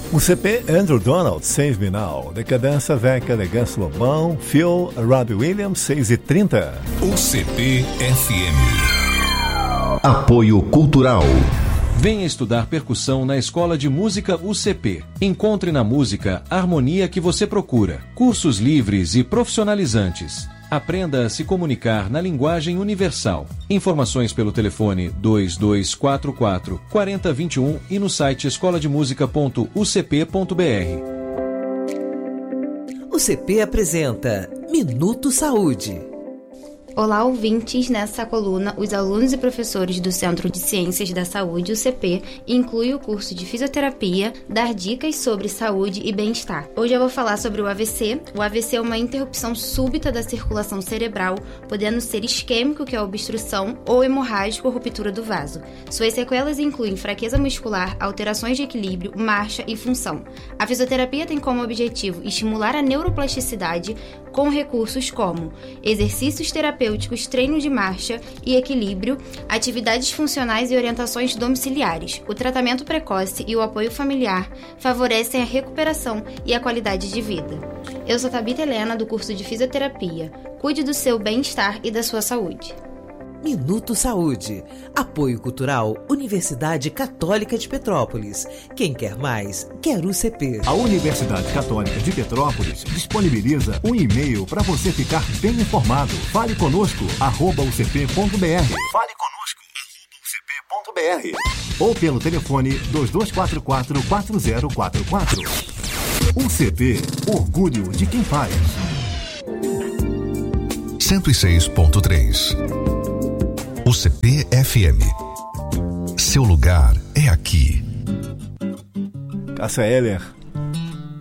O CP Andrew Donald, Save Me Now, Decadência Veca, Elegância Lobão, Phil, Robbie Williams, 6h30. O CP FM. Apoio Cultural. Venha estudar percussão na Escola de Música UCP. Encontre na música a harmonia que você procura. Cursos livres e profissionalizantes. Aprenda a se comunicar na linguagem universal. Informações pelo telefone 2244 4021 e no site escolademusica.ucp.br. O CP apresenta Minuto Saúde. Olá, ouvintes. Nessa coluna, os alunos e professores do Centro de Ciências da Saúde, o CP, incluem o curso de fisioterapia, dar dicas sobre saúde e bem-estar. Hoje eu vou falar sobre o AVC. O AVC é uma interrupção súbita da circulação cerebral, podendo ser isquêmico, que é a obstrução, ou hemorrágico, ou ruptura do vaso. Suas sequelas incluem fraqueza muscular, alterações de equilíbrio, marcha e função. A fisioterapia tem como objetivo estimular a neuroplasticidade com recursos como exercícios terapêuticos, treino de marcha e equilíbrio, atividades funcionais e orientações domiciliares. O tratamento precoce e o apoio familiar favorecem a recuperação e a qualidade de vida. Eu sou Tabita Helena, do curso de Fisioterapia. Cuide do seu bem-estar e da sua saúde. Minuto Saúde. Apoio Cultural Universidade Católica de Petrópolis. Quem quer mais, quer o CP. A Universidade Católica de Petrópolis disponibiliza um e-mail para você ficar bem informado. Fale conosco, @ucp.br. Fale conosco, @ucp.br. Ou pelo telefone 2244-4044. UCP, orgulho de quem faz. 106.3. O CP FM. Seu lugar é aqui. Cássia Eller,